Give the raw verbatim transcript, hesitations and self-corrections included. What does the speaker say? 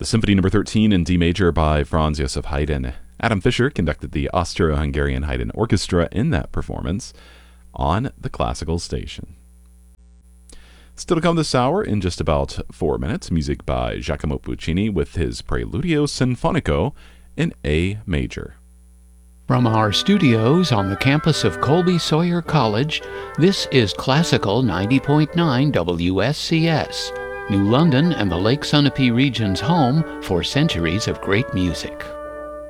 The Symphony Number thirteen in D major by Franz Joseph Haydn. Adam Fischer conducted the Austro-Hungarian Haydn Orchestra in that performance on the classical station. Still to come this hour, in just about four minutes, music by Giacomo Puccini with his Preludio Sinfonico in A major. From our studios on the campus of Colby Sawyer College, this is Classical ninety point nine W S C S, New London and the Lake Sunapee region's home for centuries of great music.